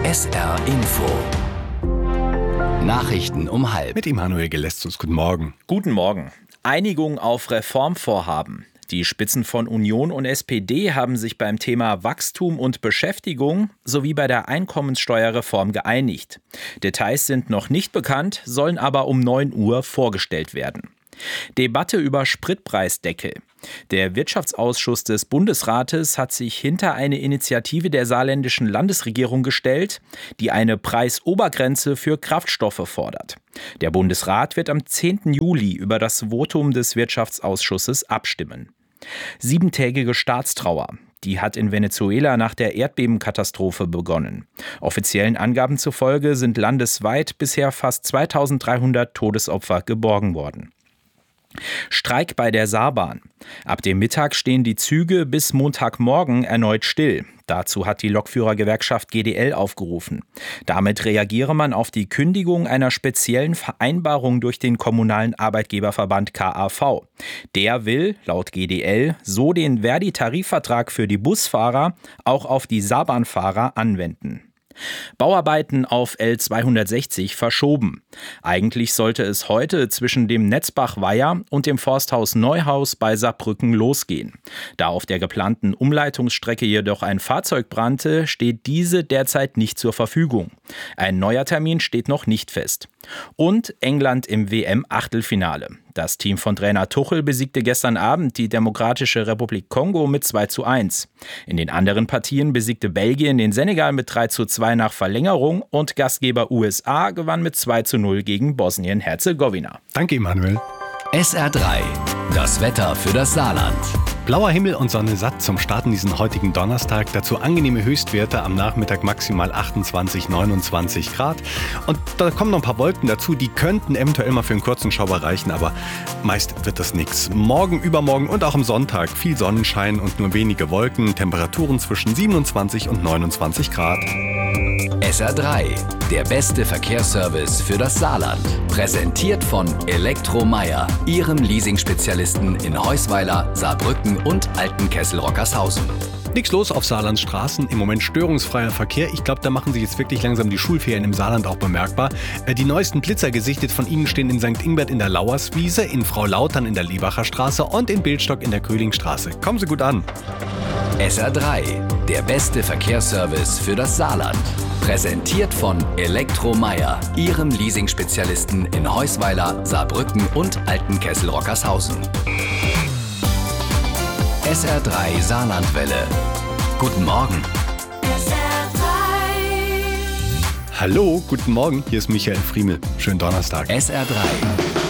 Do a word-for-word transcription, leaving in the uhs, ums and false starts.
S R Info. Nachrichten um halb. Mit Immanuel Gelestus. Guten Morgen. Guten Morgen. Einigung auf Reformvorhaben. Die Spitzen von Union und S P D haben sich beim Thema Wachstum und Beschäftigung sowie bei der Einkommenssteuerreform geeinigt. Details sind noch nicht bekannt, sollen aber um neun Uhr vorgestellt werden. Debatte über Spritpreisdeckel. Der Wirtschaftsausschuss des Bundesrates hat sich hinter eine Initiative der saarländischen Landesregierung gestellt, die eine Preisobergrenze für Kraftstoffe fordert. Der Bundesrat wird am zehnten Juli über das Votum des Wirtschaftsausschusses abstimmen. Siebentägige Staatstrauer. Die hat in Venezuela nach der Erdbebenkatastrophe begonnen. Offiziellen Angaben zufolge sind landesweit bisher fast zweitausenddreihundert Todesopfer geborgen worden. Streik bei der Saarbahn. Ab dem Mittag stehen die Züge bis Montagmorgen erneut still. Dazu hat die Lokführergewerkschaft G D L aufgerufen. Damit reagiere man auf die Kündigung einer speziellen Vereinbarung durch den kommunalen Arbeitgeberverband K A V. Der will, laut G D L, so den Verdi-Tarifvertrag für die Busfahrer auch auf die Saarbahnfahrer anwenden. Bauarbeiten auf L zweihundertsechzig verschoben. Eigentlich sollte es heute zwischen dem Netzbach-Weiher und dem Forsthaus Neuhaus bei Saarbrücken losgehen. Da auf der geplanten Umleitungsstrecke jedoch ein Fahrzeug brannte, steht diese derzeit nicht zur Verfügung. Ein neuer Termin steht noch nicht fest. Und England im W M-Achtelfinale. Das Team von Trainer Tuchel besiegte gestern Abend die Demokratische Republik Kongo mit zwei zu eins. In den anderen Partien besiegte Belgien den Senegal mit drei zu zwei nach Verlängerung und Gastgeber U S A gewann mit zwei zu null gegen Bosnien-Herzegowina. Danke, Immanuel. S R drei. Das Wetter für das Saarland. Blauer Himmel und Sonne satt zum Starten diesen heutigen Donnerstag. Dazu angenehme Höchstwerte, am Nachmittag maximal achtundzwanzig, neunundzwanzig Grad. Und da kommen noch ein paar Wolken dazu, die könnten eventuell mal für einen kurzen Schauer reichen, aber meist wird das nichts. Morgen, übermorgen und auch am Sonntag viel Sonnenschein und nur wenige Wolken. Temperaturen zwischen siebenundzwanzig und neunundzwanzig Grad. S R drei. Der beste Verkehrsservice für das Saarland. Präsentiert von Elektromeyer, Ihrem Leasing-Spezialisten in Heusweiler, Saarbrücken und Altenkessel-Rockershausen. Nichts los auf Saarlands Straßen, im Moment störungsfreier Verkehr. Ich glaube, da machen sich jetzt wirklich langsam die Schulferien im Saarland auch bemerkbar. Die neuesten Blitzer gesichtet von Ihnen stehen in Sankt Ingbert in der Lauerswiese, in Frau Lautern in der Lebacher Straße und in Bildstock in der Köhlingstraße. Kommen Sie gut an. S R drei. Der beste Verkehrsservice für das Saarland. Präsentiert von Elektromeyer, Ihrem Leasing-Spezialisten in Heusweiler, Saarbrücken und Altenkessel-Rockershausen. S R drei Saarlandwelle. Guten Morgen. S R drei. Hallo, guten Morgen, hier ist Michael Friemel. Schönen Donnerstag. S R drei.